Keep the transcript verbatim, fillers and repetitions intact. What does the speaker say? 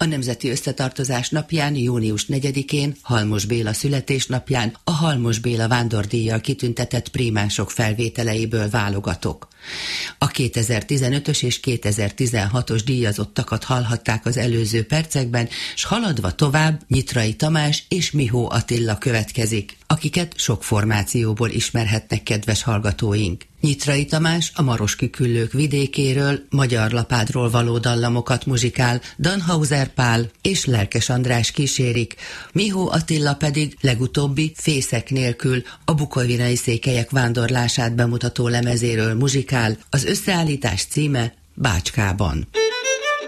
A Nemzeti Összetartozás napján, június negyedikén, Halmos Béla születésnapján a Halmos Béla vándordíjjal kitüntetett prímások felvételeiből válogatok. A kétezer-tizenötös és kétezer-tizenhatos díjazottakat hallhatták az előző percekben, s haladva tovább Nyitrai Tamás és Mihó Attila következik, akiket sok formációból ismerhetnek kedves hallgatóink. Nyitrai Tamás a Maroskiküllők vidékéről, Magyar Lapádról való dallamokat muzsikál, Danhauser Pál és Lelkes András kísérik, Mihó Attila pedig legutóbbi Fészek nélkül a bukovinai székelyek vándorlását bemutató lemezéről muzsikál, az összeállítás címe Bácskában.